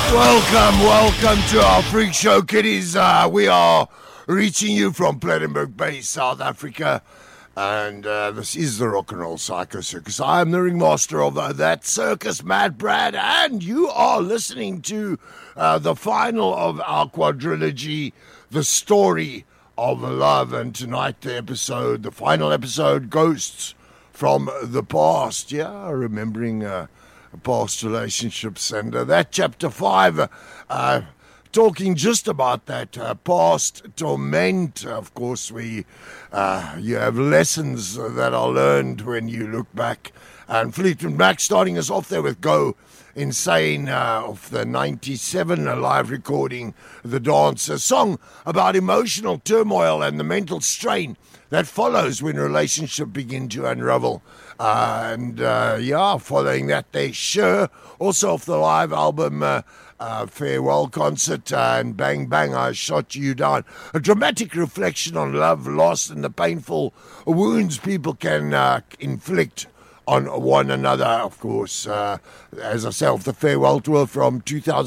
Welcome to our freak show, kiddies. We are reaching you from Plettenberg Bay, South Africa, and this is the Rock and Roll Psycho Circus. I am the ringmaster of that circus, Mad Brad, and you are listening to the final of our quadrilogy, The Story of Love, and tonight the final episode, Ghosts from the Past. Yeah, remembering past relationships, and that chapter 5 talking just about that past torment. Of course, you have lessons that are learned when you look back, and Fleetwood Mac starting us off there with Go Insane of the 97 live recording, The Dance, a song about emotional turmoil and the mental strain that follows when relationships begin to unravel. Following that, they Sure, also off the live album Farewell Concert and Bang Bang, I Shot You Down. A dramatic reflection on love, loss, and the painful wounds people can inflict on one another. Of course, as I say, off the Farewell Tour from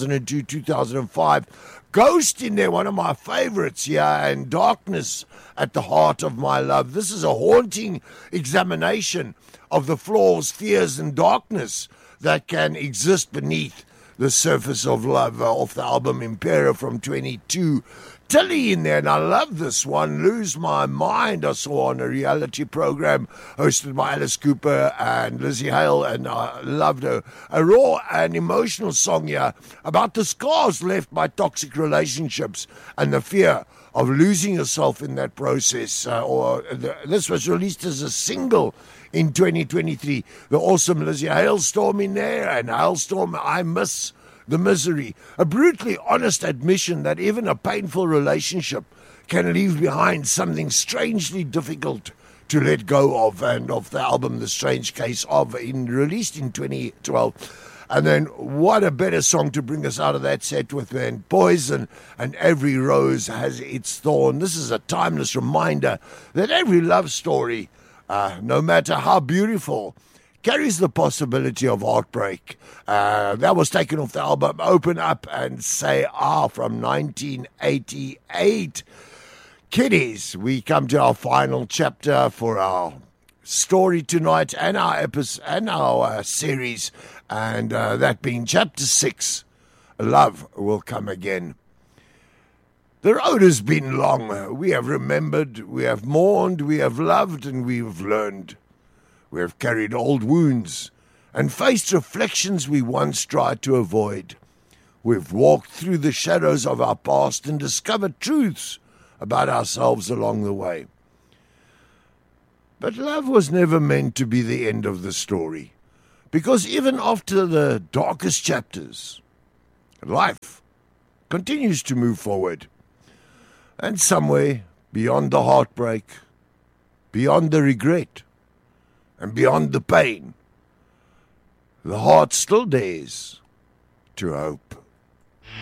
2002-2005. Ghost in there, one of my favorites, and Darkness at the Heart of My Love. This is a haunting examination of the flaws, fears, and darkness that can exist beneath the surface of love, off the album Impera from 22. Tilly in there, and I love this one, Lose My Mind, I saw on a reality program hosted by Alice Cooper and Lizzie Hale, and I loved her. A raw and emotional song here about the scars left by toxic relationships and the fear of losing yourself in that process. This was released as a single in 2023. The awesome Lizzie Hailstorm in there, and Hailstorm, I Miss the Misery. A brutally honest admission that even a painful relationship can leave behind something strangely difficult to let go of, and off the album The Strange Case of, released in 2012. And then what a better song to bring us out of that set with than Poison and Every Rose Has Its Thorn. This is a timeless reminder that every love story, no matter how beautiful, carries the possibility of heartbreak. That was taken off the album Open Up and Say Ah from 1988. Kiddies, we come to our final chapter for our story tonight and our series, and that being chapter 6, Love Will Come Again. The road has been long. We have remembered, we have mourned, we have loved, and we have learned. We have carried old wounds and faced reflections we once tried to avoid. We've walked through the shadows of our past and discovered truths about ourselves along the way. But love was never meant to be the end of the story, because even after the darkest chapters, life continues to move forward. And somewhere beyond the heartbreak, beyond the regret, and beyond the pain, the heart still dares to hope.